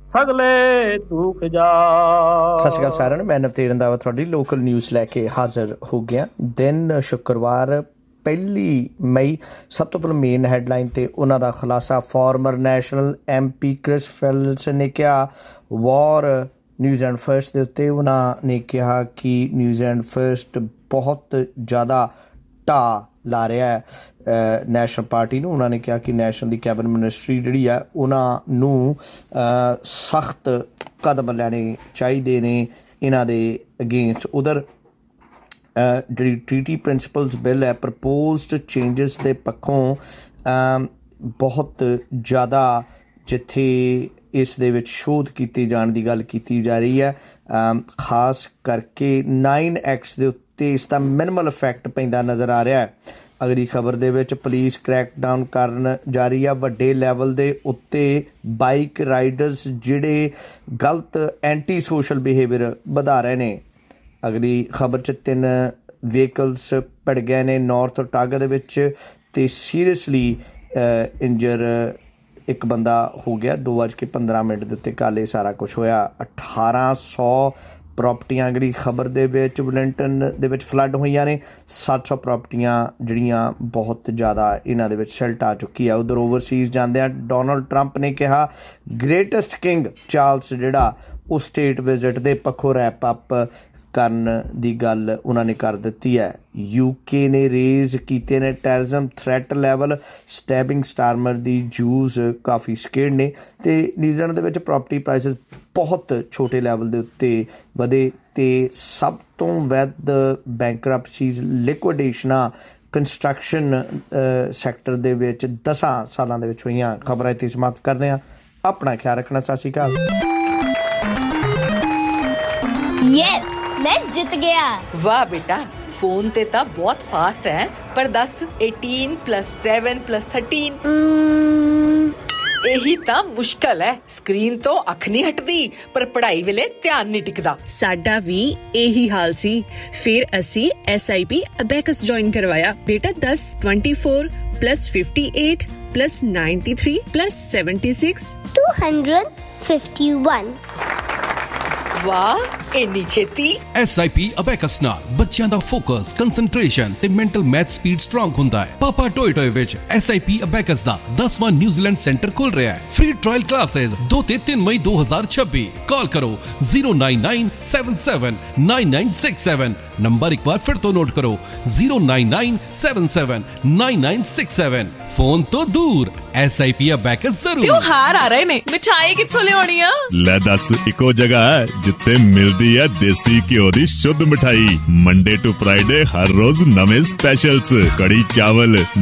सगले दुख जा। सत श्री अकाल सारिਆਂ ਨੂੰ, मैं नवतेज रंधावा ਤੁਹਾਡੀ लोकल न्यूज़ लैके हाजिर हो गया। दिन शुक्रवार 1 मई। सब तो पहले मेन हैडलाइन ते उन्हां दा खुलासा। फॉर्मर नैशनल MP क्रिस फैल्स ने कहा वॉर न्यूजीलैंड फर्स्ट के उत्ते। उन्होंने कहा कि न्यूजीलैंड फर्स्ट बहुत ज़्यादा ढा ला रहा है नैशनल पार्टी नूं। उन्होंने कहा कि नैशनल दी कैबिनेट मिनिस्ट्री जिहड़ी है उन्होंने सख्त कदम लैने चाहिए ने इन्हां दे अगेंस्ट। उधर जिहड़ी ट्रीटी प्रिंसिपल्स बिल है प्रपोज्ड चेंजिस के पक्षों बहुत ज़्यादा जिथे इस दे विच शोध की जाने की गल की जा रही है। खास करके 9 एक्ट्स के उत्ते इसका मिनिमल इफैक्ट पैंदा नज़र आ रहा है। अगली खबर दे विच पुलिस क्रैकडाउन करन जा रही है वड्डे लैवल दे उत्ते। बाइक राइडर्स जिहड़े गलत एंटी सोशल बिहेवियर वधा रहे ने। अगली खबर च 3 व्हीकल्स भड़ गए ने नॉर्थ ओटागा दे विच ते सीरीयसली इंजर एक बंदा हो गया। 2:15 के उत्ते कल ये सारा कुछ होया। 1800 प्रॉपर्टियां अगली खबर दे विच वैलिंगटन दे विच फ्लड हुई ने। 700 प्रॉपर्टियां जिहड़ियां बहुत ज़्यादा इन्हां दे विच सिल्ट आ चुकी है। उधर ओवरसीज़ जांदे डोनाल्ड ट्रंप ने कहा ग्रेटेस्ट किंग चार्ल्स जिहड़ा वो स्टेट विजिट दे पक्षों रैप अप करन दी गल उन्होंने कर दी है। UK ने रेज किए ने टैरिज्म थ्रैट लैवल। स्टैबिंग स्टारमर दी जूस काफ़ी स्केर्ड ने। तो New Zealand they which property prices बहुत छोटे लैवल के उत्ते वधे ते सब तो वैध बैंकरप्सीज लिक्विडेशनां कंस्ट्रक्शन सैक्टर दे विच 10 सालां दे विच होईयां। खबरां इत्थे समाप्त करदे हां। अपना ख्याल रखना। सत श्री अकाल। यस मैं जीत गया। वाह बेटा, फोन ते ता बहुत फास्ट है। पर 10 18 + 7 + 13 यही ता मुश्किल है। स्क्रीन तो अख नहीं हटदी पर पढ़ाई वेले ध्यान नहीं टिकदा। साडा भी यही हाल सी। फिर असी SIP अबेकस ज्वाइन करवाया। बेटा 10 24 + 58 + 93 + 76 251। वाह इन्नी छेती। SIP अबेकस नाल बच्चों का फोकस कंसंट्रेशन ते मेंटल मैथ स्पीड स्ट्रांग हुंदा है। पापा टोए टोए विच SIP अबेकस दा 10वां न्यूजीलैंड सेंटर खुल रहा है। फ्री ट्रायल क्लासेस 2 ते 3 मई 2026। कॉल करो 099779967। नंबर एक बार फिर तो नोट करो 099779967। फोन तो दूर SIP अबेकस जरूर। त्योहार आ रहे ने, मिठाई कित्थों लियानी आ? ले दस इको जगह है जिथे मिलदी है देसी घ्यो दी शुद्ध मिठाई। मंडे टू फ्राइडे हर रोज नवे स्पेशल्स। कड़ी चावल